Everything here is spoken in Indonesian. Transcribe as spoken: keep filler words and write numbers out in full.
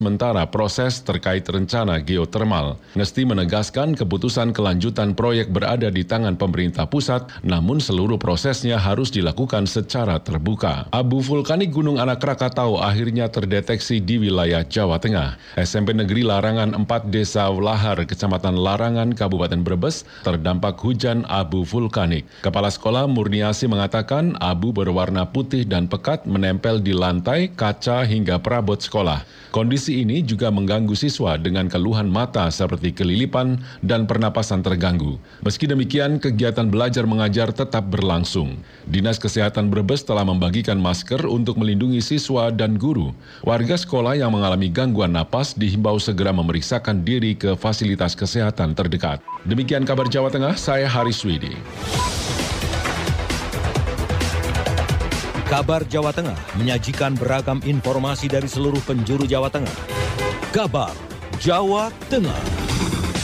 Sementara proses terkait rencana geotermal. Ngesti menegaskan keputusan kelanjutan proyek berada di tangan pemerintah pusat, namun seluruh prosesnya harus dilakukan secara terbuka. Abu vulkanik Gunung Anak Krakatau akhirnya terdeteksi di wilayah Jawa Tengah. S M P Negeri Larangan empat Desa Lahar, Kecamatan Larangan, Kabupaten Brebes, terdampak hujan abu vulkanik. Kepala Sekolah Murniasi mengatakan abu berwarna putih dan pekat menempel di lantai, kaca hingga perabot sekolah. Kondisi ini juga mengganggu siswa dengan keluhan mata seperti kelilipan dan pernapasan terganggu. Meski demikian, kegiatan belajar mengajar tetap berlangsung. Dinas Kesehatan Brebes telah membagikan masker untuk melindungi siswa dan guru. Warga sekolah yang mengalami gangguan napas dihimbau segera memeriksakan diri ke fasilitas kesehatan terdekat. Demikian kabar Jawa Tengah, saya Haris Widi. Kabar Jawa Tengah menyajikan beragam informasi dari seluruh penjuru Jawa Tengah. Kabar Jawa Tengah.